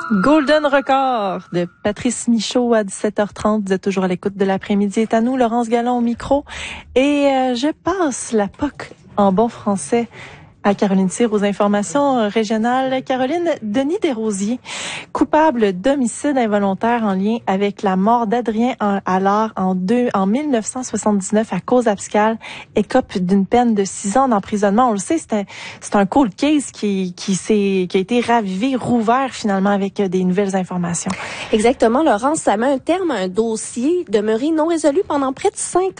Golden Record de Patrice Michaud à 17h30. Vous êtes toujours à l'écoute de l'après-midi. C'est à nous, Laurence Gallon au micro. Et je passe la POC en bon français à Caroline Cyr aux informations régionales. Caroline, Denis Desrosiers, coupable d'homicide involontaire en lien avec la mort d'Adrien Allard en 1979 à cause abscale, écope d'une peine de 6 ans d'emprisonnement. On le sait, c'est un cold case qui a été ravivé, rouvert finalement avec des nouvelles informations. Exactement, Laurence, ça met un terme à un dossier demeuré non résolu pendant près de 5 ans.